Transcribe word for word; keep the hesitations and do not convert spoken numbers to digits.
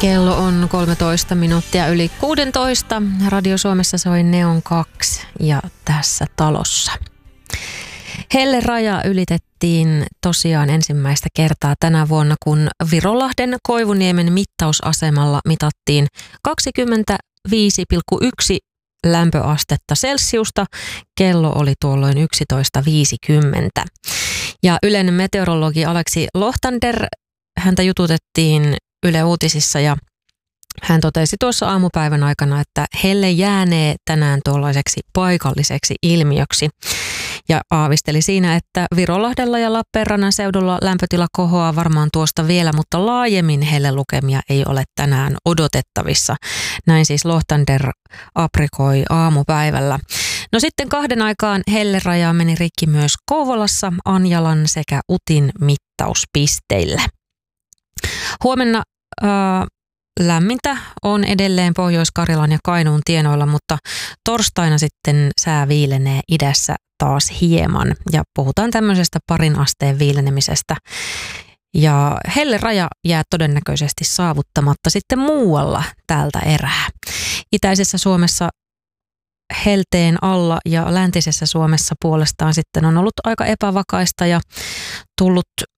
Kello on kolmetoista minuuttia yli kuusitoista. Radio Suomessa soi Neon kaksi ja tässä talossa. Helleraja ylitettiin tosiaan ensimmäistä kertaa tänä vuonna, kun Virolahden Koivuniemen mittausasemalla mitattiin kaksikymmentäviisi pilkku yksi lämpöastetta Celsiusta. Kello oli tuolloin yksitoista viisikymmentä. Ja yleinen meteorologi Aleksi Lohtander, häntä jututettiin Yle Uutisissa ja hän totesi tuossa aamupäivän aikana, että helle jäänee tänään tuollaiseksi paikalliseksi ilmiöksi. Ja aavisteli siinä, että Virolahdella ja Lappeenrannan seudulla lämpötila kohoaa varmaan tuosta vielä, mutta laajemmin hellelukemia ei ole tänään odotettavissa. Näin siis Lohtander aprikoi aamupäivällä. No sitten kahden aikaan helleraja meni rikki myös Kouvolassa, Anjalan sekä Utin mittauspisteillä. Huomenna ää, lämmintä on edelleen Pohjois-Karjalan ja Kainuun tienoilla, mutta torstaina sitten sää viilenee idässä taas hieman ja puhutaan tämmöisestä parin asteen viilenemisestä. Ja helleraja jää todennäköisesti saavuttamatta sitten muualla tältä erää. Itäisessä Suomessa helteen alla ja läntisessä Suomessa puolestaan sitten on ollut aika epävakaista ja tullut